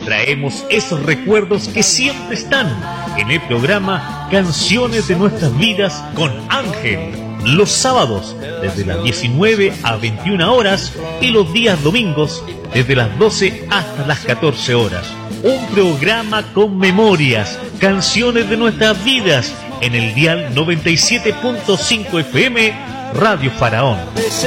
traemos esos recuerdos que siempre están en el programa Canciones de Nuestras Vidas con Ángel. Los sábados desde las 19 a 21 horas y los días domingos desde las 12 hasta las 14 horas. Un programa con memorias, canciones de nuestras vidas en el dial 97.5 FM Radio Faraón.